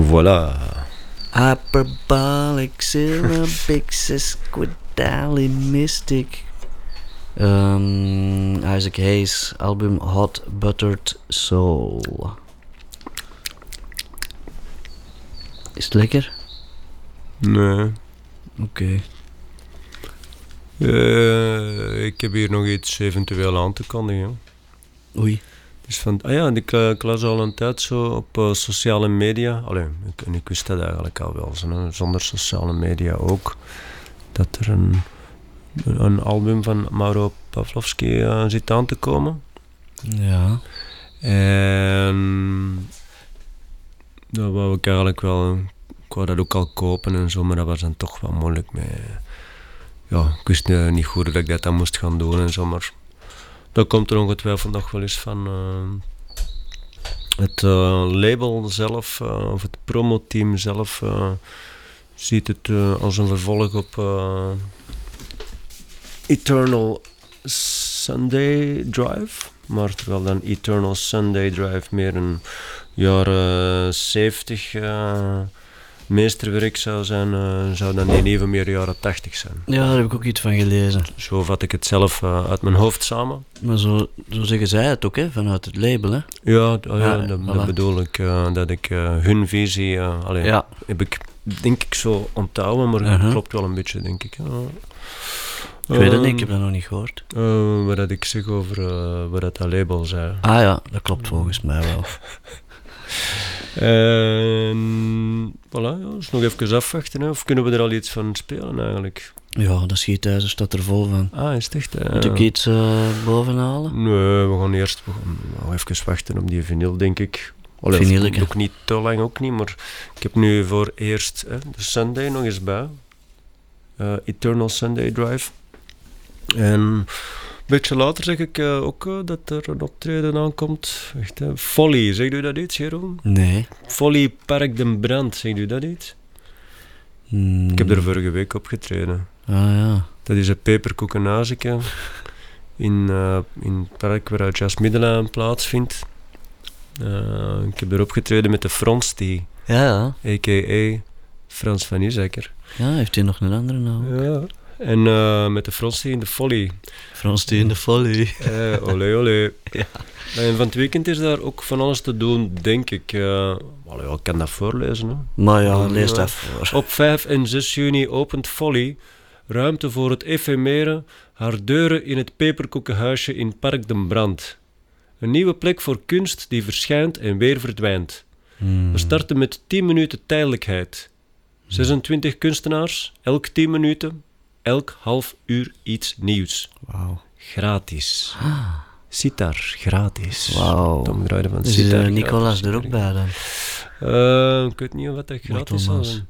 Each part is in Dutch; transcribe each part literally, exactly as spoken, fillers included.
Voilà. Hyperbolic, syllabic, sesquidally, mystic. Um, Isaac Hayes, album Hot Buttered Soul. Is het lekker? Nee. Oké. Okay. Uh, ik heb hier nog iets eventueel aan te kondigen. Oei. Dus van, ah ja, ik, ik las al een tijd zo op uh, sociale media. Allee, ik, en ik wist dat eigenlijk al wel, zo, zonder sociale media ook. Dat er een, een album van Mauro Pavlovsky uh, zit aan te komen. Ja. En dat wou ik eigenlijk wel. Ik wou dat ook al kopen en zo, maar dat was dan toch wel moeilijk mee. Ja, ik wist uh, niet goed dat ik dat dan moest gaan doen en zo, maar dat komt er ongetwijfeld nog wel eens van. Uh, het uh, label zelf, uh, of het promoteam zelf, uh, ziet het uh, als een vervolg op uh, Eternal Sunday Drive. Maar terwijl dan Eternal Sunday Drive meer een jaren zeventig uh, meesterwerk zou zijn, uh, zou dan niet even meer jaren tachtig zijn. Ja, daar heb ik ook iets van gelezen. Zo vat ik het zelf uh, uit mijn hoofd samen. Maar zo, zo zeggen zij het ook, hè, vanuit het label, hè? Ja, d- ja, Ja, dat, voilà. dat bedoel ik. Uh, dat ik uh, hun visie, uh, allee, Ja. heb ik denk ik zo onthouden, maar Uh-huh. dat klopt wel een beetje, denk ik. Ja. Ik weet het niet, Uh, ik heb dat nog niet gehoord. Uh, wat dat ik zeg over uh, wat dat, dat label zei. Ah ja, dat klopt volgens mij wel. En voilà, ja, dus nog even afwachten. Hè. Of kunnen we er al iets van spelen eigenlijk? Ja, dat schietijzer staat er vol van. Ah, is het echt? Uh, Moet ik iets uh, bovenhalen? Nee, we gaan eerst we gaan nog even wachten op die vinyl, denk ik. Allee, of Vinylke. ook niet te lang, ook niet, maar ik heb nu voor eerst hè, de Sunday nog eens bij. Uh, Eternal Sunday Drive. En een beetje later zeg ik uh, ook uh, dat er een optreden aankomt. Echt, hè. Folly, zegt u dat iets, Jeroen? Nee. Folly Park den Brand, zegt u dat iets? Hmm. Ik heb er vorige week opgetreden. Ah ja. Dat is een peperkoekenazeke in, uh, in het park waar Jazz Middellaan plaatsvindt. Uh, ik heb er opgetreden met de Fronsty, Ja, ja. a k a. Frans van Isakker. Ja, heeft hij nog een andere naam? Ja. En uh, met de Fronsty in de Folly. Frans die in de Folly. Uh, olé, olé. Ja. En van het weekend is daar ook van alles te doen, denk ik. Uh, allee, ik kan dat voorlezen. Hè. Maar ja, lees Ja. dat voor. Op vijf en zes juni opent Folly, ruimte voor het efemere, haar deuren in het peperkoekenhuisje in Park den Brand. Een nieuwe plek voor kunst die verschijnt en weer verdwijnt. Hmm. We starten met tien minuten tijdelijkheid. zesentwintig kunstenaars, elk tien minuten, elk half uur iets nieuws. Wauw. Gratis. Sitar, gratis. Wauw. Tom Gruijden van Dus Sitar. uh, Nicolas gratis. er ook bij dan? Uh, ik weet niet of dat gratis Thomas. is.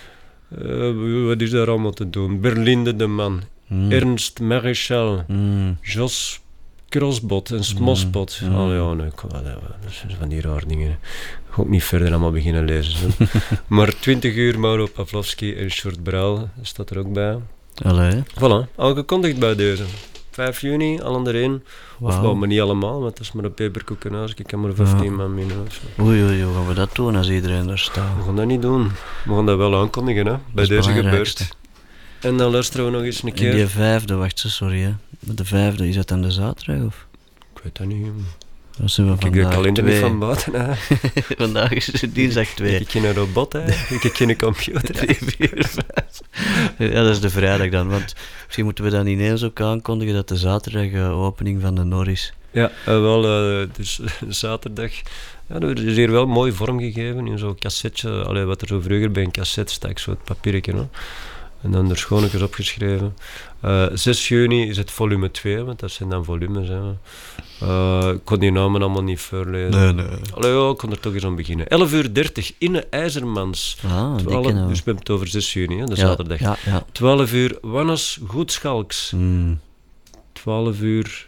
Uh, wat is daar allemaal te doen? Berlinde de Man, Hmm. Ernst Maréchal, Hmm. Jos Krosbot en Smospot. Mm. Oh ja, nee, kom, dat zijn van die raar dingen. Ik ga ook niet verder allemaal beginnen lezen. Zo. Maar twintig uur Mauro Pavlovsky en Short Brouw staat er ook bij. Allee. Voilà, al gekondigd bij deze. vijf juni, allen erin. Of Wauw. wel, maar niet allemaal, want dat is maar een peperkoekenaars. Ik kan maar vijftien Ja. man binnen. Of zo. Oei, oei, hoe gaan we dat doen als iedereen daar We staat? gaan dat niet doen. We gaan dat wel aankondigen, hè, bij Dat is deze het belangrijkste. gebeurt. En dan luisteren we nog eens een En keer. die vijfde, wacht ze, sorry hè. De vijfde, is dat dan de zaterdag of? Ik weet dat niet. Dat zijn we Ik heb de vandaag kalender niet twee. van buiten. Hè. Vandaag is het dinsdag Ik twee. heb geen robot, hè. Ik heb geen computer. Drie, vier, vijf. Ja, dat is de vrijdag dan, want misschien moeten we dan ineens ook aankondigen dat de zaterdag uh, opening van de Norris. Ja, uh, wel, uh, dus zaterdag. Ja, er is hier wel mooi vormgegeven in zo'n cassetje. Allee, wat er zo vroeger bij een cassette stak, zo het papiertje. Hoor. En dan er schoonlijkers opgeschreven. Uh, zes juni is het volume twee, want dat zijn dan volumes. Hè. Uh, ik kon die namen allemaal niet voorlezen. nee. Allee, ja, ik kon er toch eens aan beginnen. elf uur dertig, Inne IJzermans. Ah, die twaalf, kennen we. dus we hebben het over zes juni, hè, de Ja, zaterdag. Ja, ja. twaalf uur, Wannes Goedschalks. Hmm. twaalf uur...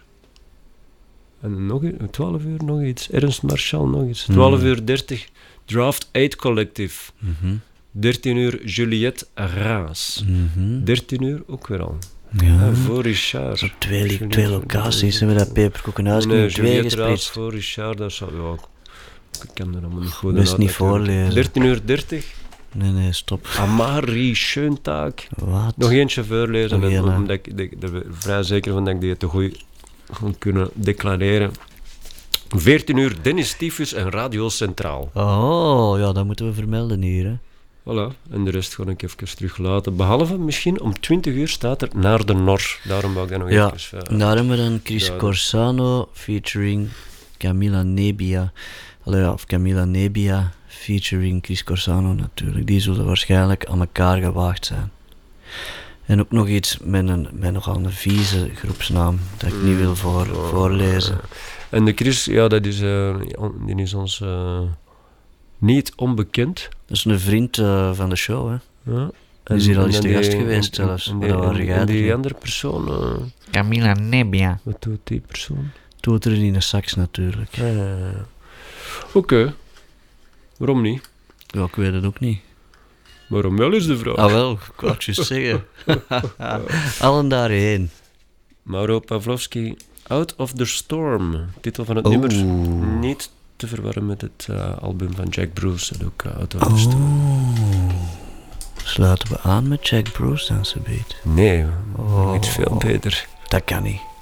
En nog i- twaalf uur nog iets. Ernst Marschall nog iets. twaalf uur dertig, Draft eight Collective. Mhm. dertien uur, Juliette Raas. Mhm. dertien uur ook weer al. Ja. Ja, voor Richard. Op twee, li- Juliette twee locaties hebben we dat peperkoekenhuis Nee, in twee Juliette Raas gesplitst. voor Richard, dat zou... Ja, Ik kan er allemaal niet goed Best uit niet natuurlijk. voorlezen. dertien uur dertig. Nee, nee, stop. Amari Schöntaak. Wat? Nog eentje voorlezen, Nog en, één, hè. omdat ik ik- er ben vrij zeker van dat ik die te goed ga kunnen declareren. veertien uur Dennis Tyfus en Radio Centraal. Oh, ja, dat moeten we vermelden hier, hè. Voilà, en de rest ga ik even teruglaten. Behalve misschien om twintig uur staat er Naar de Nor. Daarom wou ik dat nog Ja, even... en daar hebben we dan Chris ja, Corsano featuring Camila Nebia. Allee, ja, of Camila Nebia featuring Chris Corsano natuurlijk. Die zullen waarschijnlijk aan elkaar gewaagd zijn. En ook nog iets met, een, met nogal een vieze groepsnaam, dat ik niet wil voor, Oh, voorlezen. En de Chris, ja, dat is, uh, die is ons uh, niet onbekend. Dat is een vriend uh, van de show, hè. Ja. Die is hier al eens te die- gast geweest en- zelfs, En, maar die, dat waren en- jij en er die niet. andere persoon, uh, Camila Nebia. wat doet die persoon? Doet er in een sax natuurlijk. Uh, Oké, okay. Waarom niet? Ja, ik weet het ook niet. Waarom wel is de vraag. Ah wel, ik wou het juist zeggen. Allen daarheen. Mauro Pavlovski, Out of the Storm. Titel van het Oh. nummer. Niet te verwarren met het uh, album van Jack Bruce. Dat ook uh, Out of the Storm. Sluiten we aan met Jack Bruce dan zometeen? Nee, Oh. iets veel beter. Dat kan niet.